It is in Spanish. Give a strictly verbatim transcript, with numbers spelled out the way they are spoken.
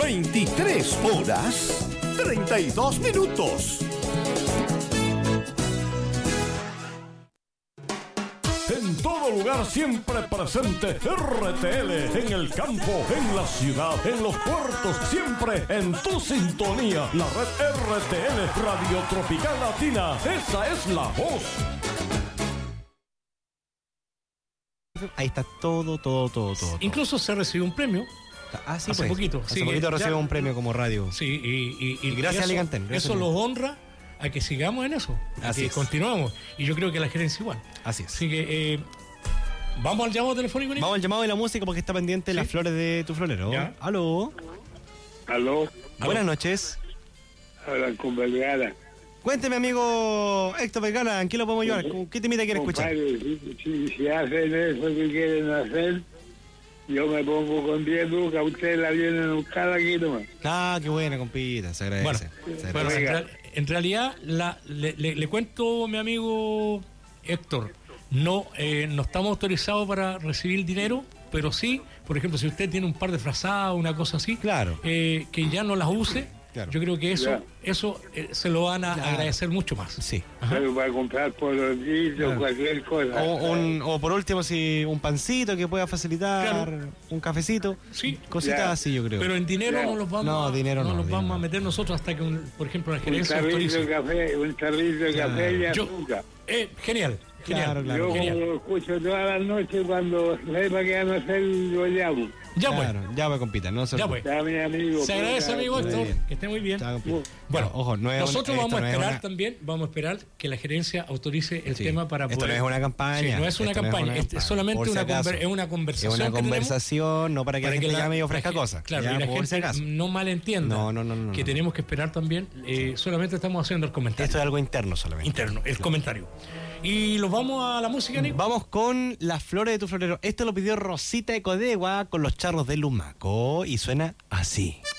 veintitrés horas, treinta y dos minutos. En todo lugar siempre presente R T L, en el campo, en la ciudad, en los puertos, siempre en tu sintonía. La red R T L, Radio Tropical Latina, esa es la voz. Ahí está todo, todo, todo, todo. Incluso se recibió un premio. Ah, sí, hace pues, poquito. Hace sí, poquito recibimos ya, un premio como radio. Sí, y, y, y, y gracias eso, a Liganten. Gracias eso a los honra a que sigamos en eso. Así que es. continuamos. Y yo creo que la gerencia igual. Así es. Así que, eh, ¿vamos al llamado telefónico, Nico? Vamos al llamado de la música porque está pendiente ¿Sí? las flores de tu florero. Ya. Aló. Aló, Buenas noches. hablan con Vergara. Cuénteme, amigo Héctor Vergara, ¿en qué lo podemos ayudar? ¿Qué temita quiere escuchar? Compadre, si, si, si hacen eso que quieren hacer, yo me pongo con diez lucas, ustedes la vienen a buscar aquí nomás. Ah, qué buena, compita, se agradece. Bueno, se bueno, agradece. en, real- en realidad, la, le, le, le cuento, mi amigo Héctor, no, eh, no estamos autorizados para recibir dinero, pero sí, por ejemplo, si usted tiene un par de frazadas, una cosa así, Claro. eh, que ya no las use, Claro. yo creo que eso, Ya. eso eh, se lo van a Claro. agradecer mucho más. Sí. Ajá. Pero para comprar polvoritos, Claro. cualquier cosa. O, un- o por último, si un pancito que pueda facilitar, Claro. un cafecito, Sí. cositas Ya. así, yo creo. Pero en dinero Ya. no los vamos, No, a, dinero no, los dinero vamos no. a meter nosotros hasta que, un- por ejemplo, la Un gerencia tarrito de autorice. café, un tarrito de Claro. café y Yo- azúcar. Eh, genial, genial. Claro, claro. Yo como Genial. lo escucho todas las noches cuando sepa que van a hacer, lo llamo. Ya Claro, pues, ya pues, compita, no se ya preocupe. pues. Ya, mi amigo. Se agradece, puta, amigo muy Héctor, bien. que esté muy bien. Chao, compita. Bueno, ojo, no es un- nosotros esto vamos a no es esperar una- también, vamos a esperar que la gerencia autorice el Sí. tema para Esto poder... no es una campaña. Sí, no es una esto no campaña, es campaña. solamente Por si una, acaso. conver- es una Es conversación una que tenemos conversación, no para que la gente llame y ofrezca la ge- cosas. Claro, ya, y la por si gente acaso. no malentienda No, no, no, no, que no. tenemos que esperar también, eh, solamente estamos haciendo el comentario. Esto es algo interno solamente. Interno, el comentario. Y los vamos a la música, Nico. Vamos con las flores de tu florero. Esto lo pidió Rosita de Codegua con los charros de Lumaco y suena así.